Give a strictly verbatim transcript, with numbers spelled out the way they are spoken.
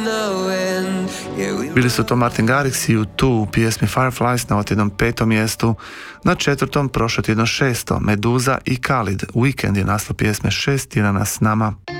Bili su to Martin Garrix i U dva u pjesmi Fireflies na otjednom petom mjestu, na četvrtom prošlo tjedno šesto Meduza i Khalid, Weekend je naslov pjesme Šest tjedana s nama.